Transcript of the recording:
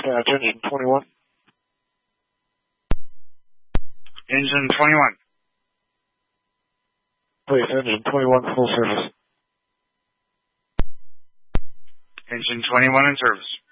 dispatch, engine 21. Engine 21. Please, engine 21 full service. Engine 21 in service.